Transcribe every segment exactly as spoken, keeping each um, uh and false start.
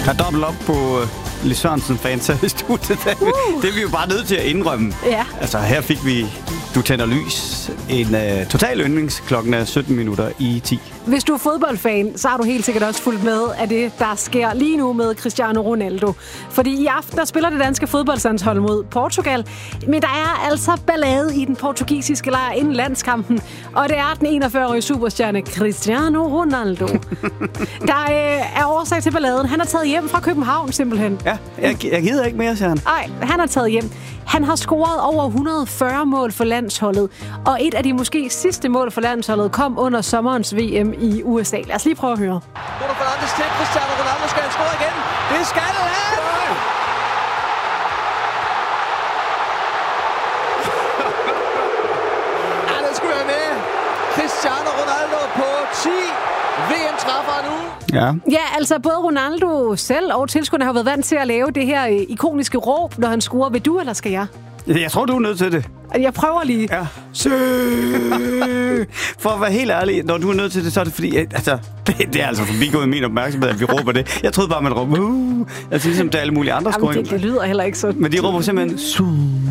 Der er dobbelt op på uh, Lis Sørensen-fans her i studiet. Uh. Det er vi jo bare nødt til at indrømme. Ja. Altså, her fik vi Du tænder lys. En uh, total yndlings. Klokken er sytten minutter i ti. Hvis du er fodboldfan, så har du helt sikkert også fulgt med af det, der sker lige nu med Cristiano Ronaldo. Fordi i aften, der spiller det danske fodboldlandshold mod Portugal. Men der er altså ballade i den portugisiske lejr inden landskampen. Og det er den enogfyrre-årige superstjerne Cristiano Ronaldo. Der øh, er årsag til balladen. Han er taget hjem fra København, simpelthen. Ja, jeg, jeg gider ikke mere, siger han. Nej, han er taget hjem. Han har scoret over et hundrede og fyrre mål for landsholdet, og et af de måske sidste mål for landsholdet kom under sommerens V M i U S A. Lad os lige prøve at høre. Bruno Fernandes til Cristiano Ronaldo. Skal han score igen? Det skal han! Ja, det skulle være med. Cristiano Ronaldo på ti V M-træffer nu. Ja. Ja, altså både Ronaldo selv og tilskuerne har været vant til at lave det her ikoniske råb, når han scorer. Vil du, eller skal jeg? Jeg tror, du er nødt til det. Jeg prøver lige. Ja. For at være helt ærlig, når du er nødt til det, så er det fordi, altså, det, det er altså forbigået min opmærksomhed, at vi råber det. Jeg troede bare, man råber, uh, altså ligesom det er alle mulige andre scoringer. Det, det lyder heller ikke så. Men de råber simpelthen, su.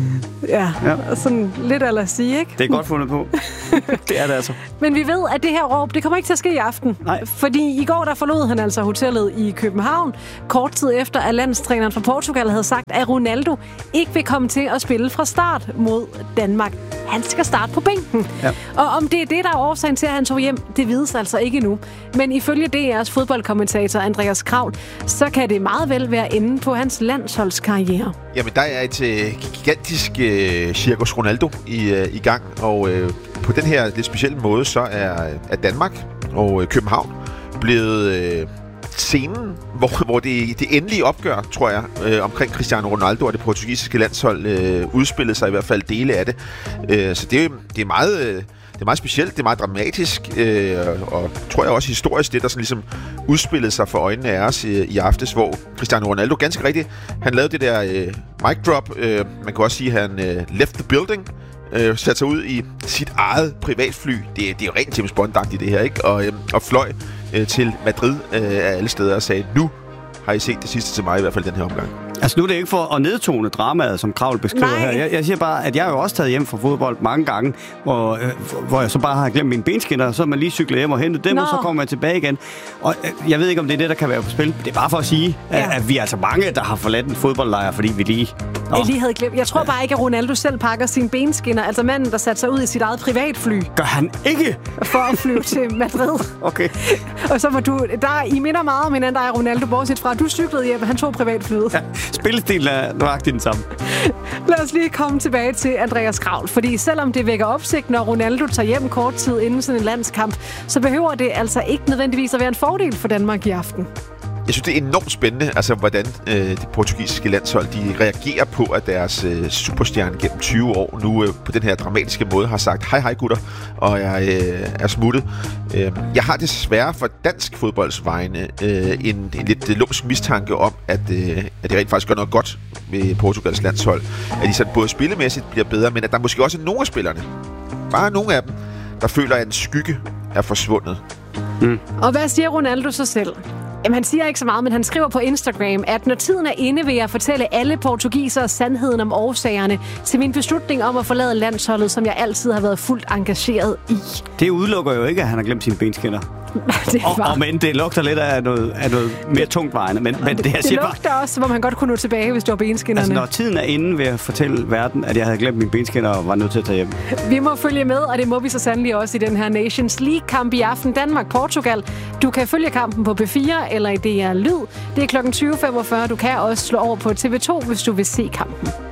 Ja, ja, sådan lidt at sige, ikke? Det er godt fundet på. Det er det altså. Men vi ved, at det her råb, det kommer ikke til at ske i aften. Nej. Fordi i går, der forlod han altså hotellet i København, kort tid efter, at landstræneren fra Portugal havde sagt, at Ronaldo ikke vil komme til at spille fra start mod Danmark. Han skal starte på bænken. Ja. Og om det er det, der er årsagen til, at han tog hjem, det vides altså ikke endnu. Men ifølge D R's fodboldkommentator Andreas Kraul, så kan det meget vel være inde på hans landsholdskarriere. Jamen, der er et øh, gigantisk øh, Circus Ronaldo i, øh, i gang, og øh, på den her lidt specielle måde, så er, er Danmark og øh, København blevet øh, scenen, hvor, hvor det, det endelige opgør, tror jeg, øh, omkring Cristiano Ronaldo og det portugisiske landshold øh, udspillede sig i hvert fald dele af det. Øh, så det, det er meget... Øh, Det er meget specielt, det er meget dramatisk, øh, og tror jeg også historisk, det der sådan ligesom udspillede sig for øjnene af os i, i aftes, hvor Cristiano Ronaldo ganske rigtigt, han lavede det der øh, mic drop, øh, man kan også sige, at han øh, left the building, øh, satte sig ud i sit eget privatfly, det, det er jo rent James Bond-agtigt det her, ikke? Og, øh, og fløj øh, til Madrid øh, af alle steder og sagde, nu har I set det sidste til mig, i hvert fald den her omgang. Altså nu er det ikke for at nedtone dramaet, som Kraul beskriver Nej. her. Jeg, jeg siger bare, at jeg er jo også taget hjem fra fodbold mange gange, hvor, øh, hvor jeg så bare har glemt mine benskinner, og så er man lige cyklet hjem og hentet dem, Nå. og så kommer man tilbage igen. Og øh, jeg ved ikke, om det er det, der kan være på spil. Det er bare for at sige, ja. at, at vi er altså mange, der har forladt en fodboldlejr, fordi vi lige... Nå. Jeg lige havde glemt. Jeg tror bare ikke, at Ronaldo selv pakker sine benskinner. Altså manden, der satte sig ud i sit eget privatfly. Gør han ikke? For at flyve til Madrid. Okay. Og så var du... Der, I minder meget om hinanden, der er Ronaldo, bortset fra, du cyklede hjem, han tog privatflyet. Ja, spillestilen er nøjagtigt den samme. Lad os lige komme tilbage til Andreas Kraul. Fordi selvom det vækker opsigt, når Ronaldo tager hjem kort tid inden sådan en landskamp, så behøver det altså ikke nødvendigvis at være en fordel for Danmark i aften. Jeg synes, det er enormt spændende, altså hvordan øh, det portugisiske landshold de reagerer på, at deres øh, superstjerne gennem tyve år nu øh, på den her dramatiske måde har sagt, hej hej gutter, og jeg øh, er smuttet. Øh, jeg har desværre for dansk fodbolds vegne øh, en, en lidt lumsk mistanke om, at, øh, at det rent faktisk gør noget godt med Portugals landshold. At de sådan både spillemæssigt bliver bedre, men at der måske også er nogle af spillerne, bare nogle af dem, der føler, at en skygge er forsvundet. Mm. Og hvad siger Ronaldo så selv? Jamen, han siger ikke så meget, men han skriver på Instagram, at når tiden er inde, vil jeg fortælle alle portugisere sandheden om årsagerne til min beslutning om at forlade landsholdet, som jeg altid har været fuldt engageret i. Det udelukker jo ikke, at han har glemt sine benskinner. Det og, og men det lugter lidt af noget, af noget mere tungtvejende. Men, men det, jeg det siger lugter bare, også, hvor man godt kunne nå tilbage, hvis det var benskinnerne. altså, når tiden er inde, vil jeg fortælle verden, at jeg havde glemt mine benskinner og var nødt til at tage hjem. Vi må følge med, og det må vi så sandelig også i den her Nations League-kamp i aften. Danmark-Portugal. Du kan følge kampen på P fire eller i D R Lyd. Det er klokken tyve femogfyrre. Du kan også slå over på T V to, hvis du vil se kampen.